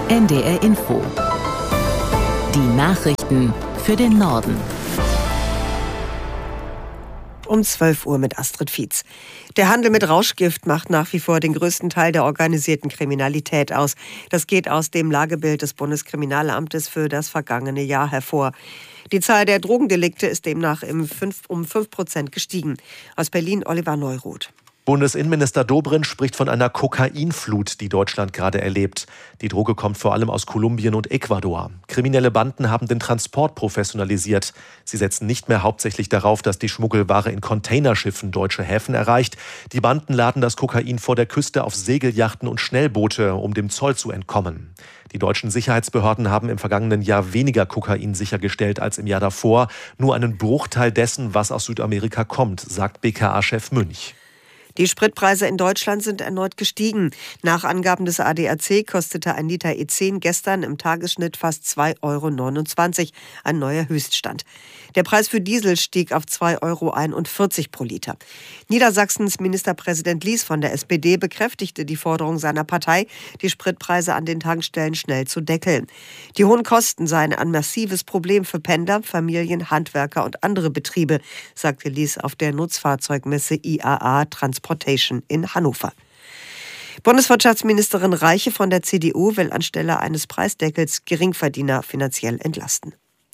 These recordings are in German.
NDR Info. Die Nachrichten für den Norden. Um 12 Uhr mit Astrid Fietz. Der Handel mit Rauschgift macht nach wie vor den größten Teil der organisierten Kriminalität aus. Das geht aus dem Lagebild des Bundeskriminalamtes für das vergangene Jahr hervor. Die Zahl der Drogendelikte ist demnach um 5% gestiegen. Aus Berlin Oliver Neuroth. Bundesinnenminister Dobrindt spricht von einer Kokainflut, die Deutschland gerade erlebt. Die Droge kommt vor allem aus Kolumbien und Ecuador. Kriminelle Banden haben den Transport professionalisiert. Sie setzen nicht mehr hauptsächlich darauf, dass die Schmuggelware in Containerschiffen deutsche Häfen erreicht. Die Banden laden das Kokain vor der Küste auf Segelyachten und Schnellboote, um dem Zoll zu entkommen. Die deutschen Sicherheitsbehörden haben im vergangenen Jahr weniger Kokain sichergestellt als im Jahr davor. Nur einen Bruchteil dessen, was aus Südamerika kommt, sagt BKA-Chef Münch. Die Spritpreise in Deutschland sind erneut gestiegen. Nach Angaben des ADAC kostete ein Liter E10 gestern im Tagesschnitt fast 2,29 €, ein neuer Höchststand. Der Preis für Diesel stieg auf 2,41 € pro Liter. Niedersachsens Ministerpräsident Lies von der SPD bekräftigte die Forderung seiner Partei, die Spritpreise an den Tankstellen schnell zu deckeln. Die hohen Kosten seien ein massives Problem für Pendler, Familien, Handwerker und andere Betriebe, sagte Lies auf der Nutzfahrzeugmesse IAA Transportation in Hannover. Bundeswirtschaftsministerin Reiche von der CDU will anstelle eines Preisdeckels Geringverdiener finanziell entlasten.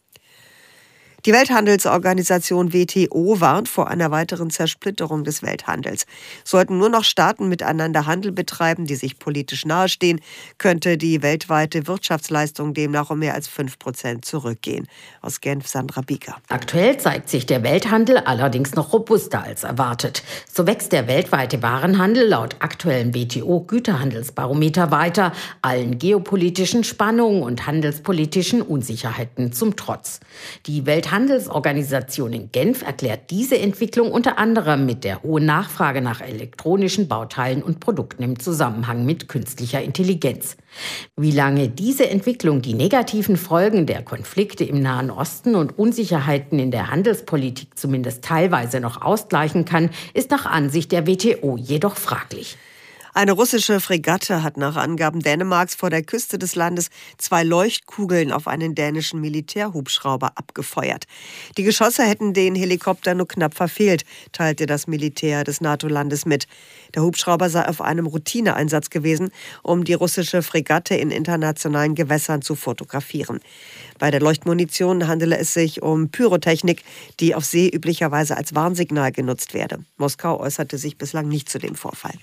Die Welthandelsorganisation WTO warnt vor einer weiteren Zersplitterung des Welthandels. Sollten nur noch Staaten miteinander Handel betreiben, die sich politisch nahestehen, könnte die weltweite Wirtschaftsleistung demnach um mehr als 5% zurückgehen. Aus Genf Sandra Bieger. Aktuell zeigt sich der Welthandel allerdings noch robuster als erwartet. So wächst der weltweite Warenhandel laut aktuellem WTO-Güterhandelsbarometer weiter, allen geopolitischen Spannungen und handelspolitischen Unsicherheiten zum Trotz. Die Welthandelsorganisation in Genf erklärt diese Entwicklung unter anderem mit der hohen Nachfrage nach elektronischen Bauteilen und Produkten im Zusammenhang mit künstlicher Intelligenz. Wie lange diese Entwicklung die negativen Folgen der Konflikte im Nahen Osten und Unsicherheiten in der Handelspolitik zumindest teilweise noch ausgleichen kann, ist nach Ansicht der WTO jedoch fraglich. Eine russische Fregatte hat nach Angaben Dänemarks vor der Küste des Landes 2 Leuchtkugeln auf einen dänischen Militärhubschrauber abgefeuert. Die Geschosse hätten den Helikopter nur knapp verfehlt, teilte das Militär des NATO-Landes mit. Der Hubschrauber sei auf einem Routineeinsatz gewesen, um die russische Fregatte in internationalen Gewässern zu fotografieren. Bei der Leuchtmunition handele es sich um Pyrotechnik, die auf See üblicherweise als Warnsignal genutzt werde. Moskau äußerte sich bislang nicht zu dem Vorfall.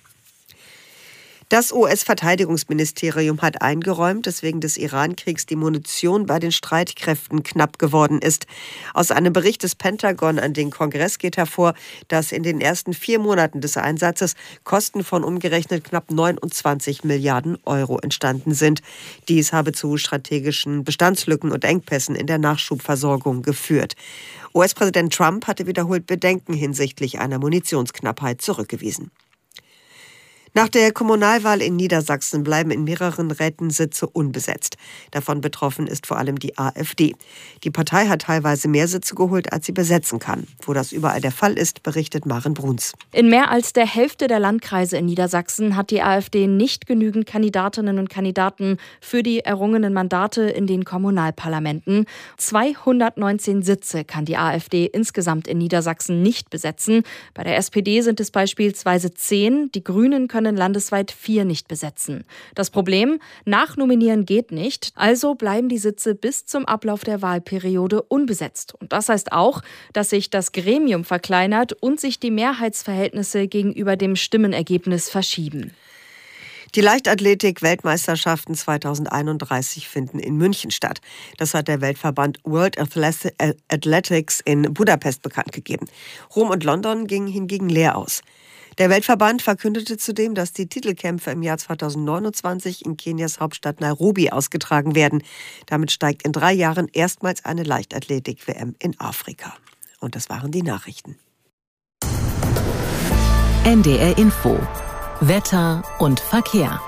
Das US-Verteidigungsministerium hat eingeräumt, dass wegen des Iran-Kriegs die Munition bei den Streitkräften knapp geworden ist. Aus einem Bericht des Pentagon an den Kongress geht hervor, dass in den ersten 4 Monaten des Einsatzes Kosten von umgerechnet knapp 29 Milliarden € entstanden sind. Dies habe zu strategischen Bestandslücken und Engpässen in der Nachschubversorgung geführt. US-Präsident Trump hatte wiederholt Bedenken hinsichtlich einer Munitionsknappheit zurückgewiesen. Nach der Kommunalwahl in Niedersachsen bleiben in mehreren Räten Sitze unbesetzt. Davon betroffen ist vor allem die AfD. Die Partei hat teilweise mehr Sitze geholt, als sie besetzen kann. Wo das überall der Fall ist, berichtet Maren Bruns. In mehr als der Hälfte der Landkreise in Niedersachsen hat die AfD nicht genügend Kandidatinnen und Kandidaten für die errungenen Mandate in den Kommunalparlamenten. 219 Sitze kann die AfD insgesamt in Niedersachsen nicht besetzen. Bei der SPD sind es beispielsweise 10. Die Grünen können landesweit 4 nicht besetzen. Das Problem: Nachnominieren geht nicht, also bleiben die Sitze bis zum Ablauf der Wahlperiode unbesetzt. Und das heißt auch, dass sich das Gremium verkleinert und sich die Mehrheitsverhältnisse gegenüber dem Stimmenergebnis verschieben. Die Leichtathletik-Weltmeisterschaften 2031 finden in München statt. Das hat der Weltverband World Athletics in Budapest bekannt gegeben. Rom und London gingen hingegen leer aus. Der Weltverband verkündete zudem, dass die Titelkämpfe im Jahr 2029 in Kenias Hauptstadt Nairobi ausgetragen werden. Damit steigt in 3 Jahren erstmals eine Leichtathletik-WM in Afrika. Und das waren die Nachrichten. NDR Info. Wetter und Verkehr.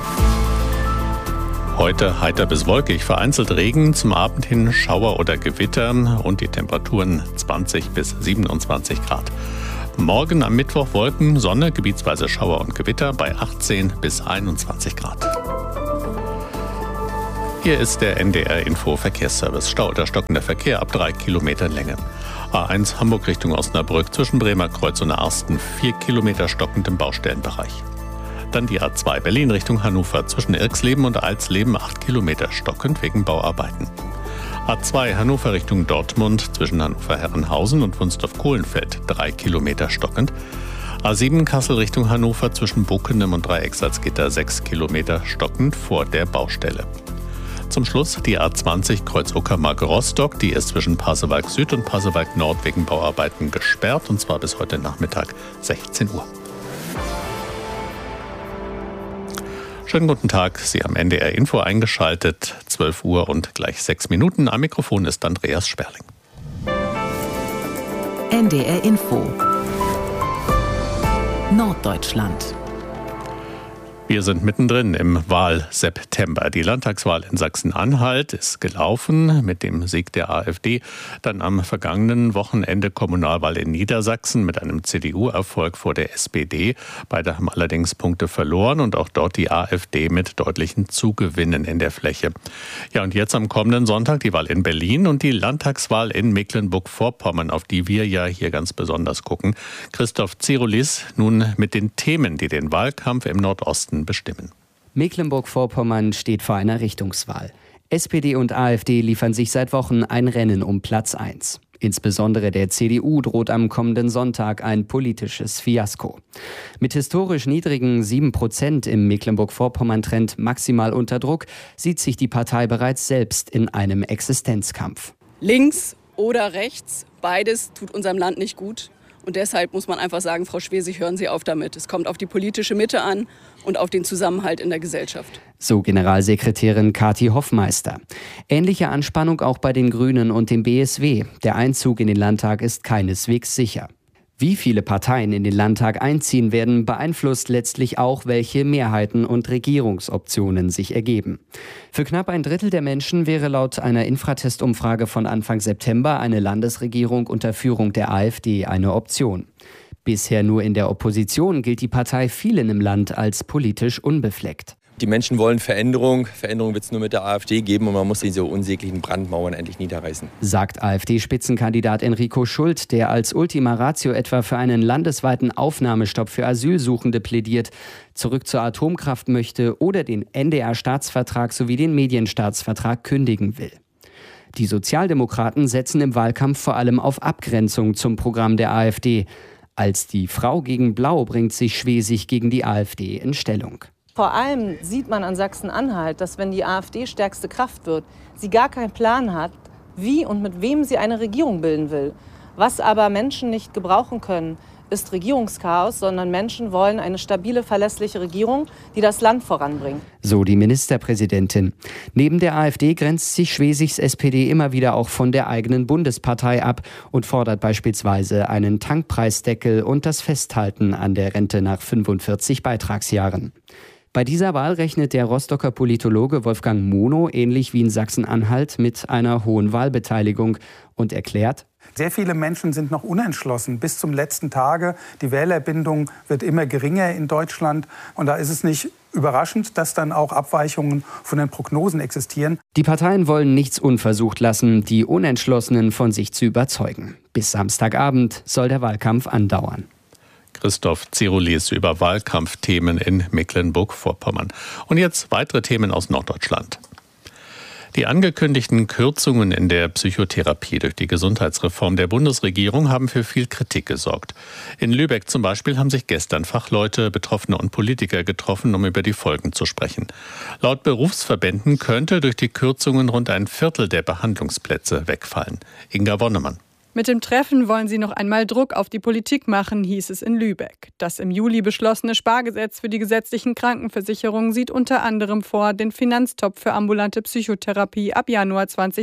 Heute heiter bis wolkig, vereinzelt Regen, zum Abend hin Schauer oder Gewitter und die Temperaturen 20 bis 27 Grad. Morgen am Mittwoch Wolken, Sonne, gebietsweise Schauer und Gewitter bei 18 bis 21 Grad. Hier ist der NDR Info Verkehrsservice. Stau oder stockender Verkehr ab 3 Kilometern Länge. A1 Hamburg Richtung Osnabrück zwischen Bremer Kreuz und Arsten 4 Kilometer stockend im Baustellenbereich. Dann die A2 Berlin Richtung Hannover zwischen Irxleben und Alsleben 8 Kilometer stockend wegen Bauarbeiten. A2 Hannover Richtung Dortmund zwischen Hannover-Herrenhausen und Wunstorf-Kohlenfeld 3 Kilometer stockend. A7 Kassel Richtung Hannover zwischen Bockenem und Dreiecksalzgitter 6 Kilometer stockend vor der Baustelle. Zum Schluss die A20 Kreuz Uckermark-Rostock. Die ist zwischen Pasewalk Süd und Pasewalk Nord wegen Bauarbeiten gesperrt, und zwar bis heute Nachmittag 16 Uhr. Schönen guten Tag, Sie haben NDR Info eingeschaltet, 12 Uhr und gleich 6 Minuten. Am Mikrofon ist Andreas Sperling. NDR Info Norddeutschland. Wir sind mittendrin im Wahlseptember. Die Landtagswahl in Sachsen-Anhalt ist gelaufen mit dem Sieg der AfD. Dann am vergangenen Wochenende Kommunalwahl in Niedersachsen mit einem CDU-Erfolg vor der SPD. Beide haben allerdings Punkte verloren und auch dort die AfD mit deutlichen Zugewinnen in der Fläche. Ja, und jetzt am kommenden Sonntag die Wahl in Berlin und die Landtagswahl in Mecklenburg-Vorpommern, auf die wir ja hier ganz besonders gucken. Christoph Zerolis nun mit den Themen, die den Wahlkampf im Nordosten bestimmen. Mecklenburg-Vorpommern steht vor einer Richtungswahl. SPD und AfD liefern sich seit Wochen ein Rennen um Platz 1. Insbesondere der CDU droht am kommenden Sonntag ein politisches Fiasko. Mit historisch niedrigen 7% im Mecklenburg-Vorpommern-Trend maximal unter Druck sieht sich die Partei bereits selbst in einem Existenzkampf. Links oder rechts, beides tut unserem Land nicht gut. Und deshalb muss man einfach sagen, Frau Schwesig, hören Sie auf damit. Es kommt auf die politische Mitte an und auf den Zusammenhalt in der Gesellschaft. So Generalsekretärin Kathi Hoffmeister. Ähnliche Anspannung auch bei den Grünen und dem BSW. Der Einzug in den Landtag ist keineswegs sicher. Wie viele Parteien in den Landtag einziehen werden, beeinflusst letztlich auch, welche Mehrheiten und Regierungsoptionen sich ergeben. Für knapp ein Drittel der Menschen wäre laut einer Infratest-Umfrage von Anfang September eine Landesregierung unter Führung der AfD eine Option. Bisher nur in der Opposition gilt die Partei vielen im Land als politisch unbefleckt. Die Menschen wollen Veränderung. Veränderung wird es nur mit der AfD geben und man muss diese unsäglichen Brandmauern endlich niederreißen. Sagt AfD-Spitzenkandidat Enrico Schult, der als Ultima Ratio etwa für einen landesweiten Aufnahmestopp für Asylsuchende plädiert, zurück zur Atomkraft möchte oder den NDR-Staatsvertrag sowie den Medienstaatsvertrag kündigen will. Die Sozialdemokraten setzen im Wahlkampf vor allem auf Abgrenzung zum Programm der AfD. Als die Frau gegen Blau bringt sich Schwesig gegen die AfD in Stellung. Vor allem sieht man an Sachsen-Anhalt, dass wenn die AfD stärkste Kraft wird, sie gar keinen Plan hat, wie und mit wem sie eine Regierung bilden will. Was aber Menschen nicht gebrauchen können, ist Regierungschaos, sondern Menschen wollen eine stabile, verlässliche Regierung, die das Land voranbringt. So die Ministerpräsidentin. Neben der AfD grenzt sich Schwesigs SPD immer wieder auch von der eigenen Bundespartei ab und fordert beispielsweise einen Tankpreisdeckel und das Festhalten an der Rente nach 45 Beitragsjahren. Bei dieser Wahl rechnet der Rostocker Politologe Wolfgang Mono, ähnlich wie in Sachsen-Anhalt, mit einer hohen Wahlbeteiligung und erklärt: Sehr viele Menschen sind noch unentschlossen bis zum letzten Tage. Die Wählerbindung wird immer geringer in Deutschland. Und da ist es nicht überraschend, dass dann auch Abweichungen von den Prognosen existieren. Die Parteien wollen nichts unversucht lassen, die Unentschlossenen von sich zu überzeugen. Bis Samstagabend soll der Wahlkampf andauern. Christoph Zerolis über Wahlkampfthemen in Mecklenburg-Vorpommern. Und jetzt weitere Themen aus Norddeutschland. Die angekündigten Kürzungen in der Psychotherapie durch die Gesundheitsreform der Bundesregierung haben für viel Kritik gesorgt. In Lübeck zum Beispiel haben sich gestern Fachleute, Betroffene und Politiker getroffen, um über die Folgen zu sprechen. Laut Berufsverbänden könnte durch die Kürzungen rund ein Viertel der Behandlungsplätze wegfallen. Inga Wonnemann. Mit dem Treffen wollen sie noch einmal Druck auf die Politik machen, hieß es in Lübeck. Das im Juli beschlossene Spargesetz für die gesetzlichen Krankenversicherungen sieht unter anderem vor, den Finanztopf für ambulante Psychotherapie ab Januar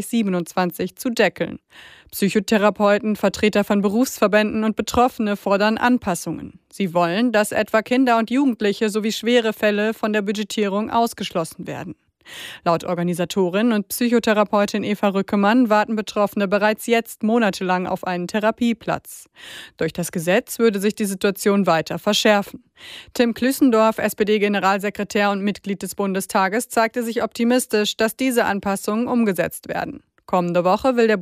2027 zu deckeln. Psychotherapeuten, Vertreter von Berufsverbänden und Betroffene fordern Anpassungen. Sie wollen, dass etwa Kinder und Jugendliche sowie schwere Fälle von der Budgetierung ausgeschlossen werden. Laut Organisatorin und Psychotherapeutin Eva Rückemann warten Betroffene bereits jetzt monatelang auf einen Therapieplatz. Durch das Gesetz würde sich die Situation weiter verschärfen. Tim Klüssendorf, SPD-Generalsekretär und Mitglied des Bundestages, zeigte sich optimistisch, dass diese Anpassungen umgesetzt werden. Kommende Woche will der